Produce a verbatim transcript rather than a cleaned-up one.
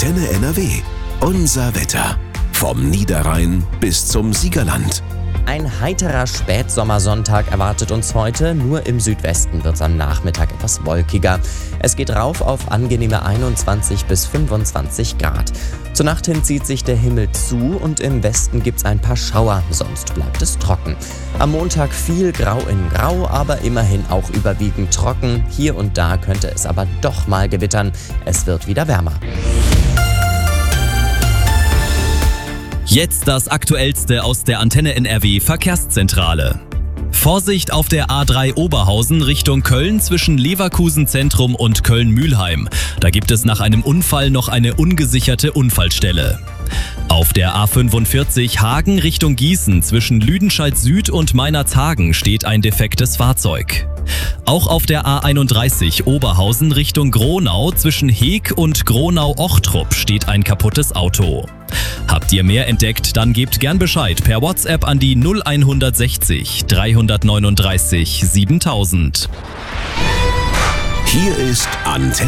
Antenne N R W. Unser Wetter. Vom Niederrhein bis zum Siegerland. Ein heiterer Spätsommersonntag erwartet uns heute. Nur im Südwesten wird es am Nachmittag etwas wolkiger. Es geht rauf auf angenehme einundzwanzig bis fünfundzwanzig Grad. Zur Nacht hin zieht sich der Himmel zu und im Westen gibt es ein paar Schauer, sonst bleibt es trocken. Am Montag viel Grau in Grau, aber immerhin auch überwiegend trocken. Hier und da könnte es aber doch mal gewittern. Es wird wieder wärmer. Jetzt das Aktuellste aus der Antenne N R W Verkehrszentrale. Vorsicht auf der A drei Oberhausen Richtung Köln zwischen Leverkusen Zentrum und Köln-Mühlheim. Da gibt es nach einem Unfall noch eine ungesicherte Unfallstelle. Auf der A fünfundvierzig Hagen Richtung Gießen zwischen Lüdenscheid Süd und Meinerzhagen steht ein defektes Fahrzeug. Auch auf der A einunddreißig Oberhausen Richtung Gronau zwischen Heeg und Gronau-Ochtrup steht ein kaputtes Auto. Habt ihr mehr entdeckt, dann gebt gern Bescheid per WhatsApp an die null sechzig dreihundertneununddreißig siebentausend. Hier ist Antenne